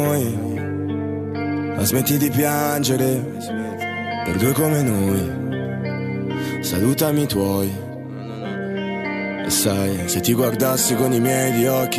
Ma smetti di piangere per due come noi. Salutami i tuoi. E sai, se ti guardassi con i miei occhi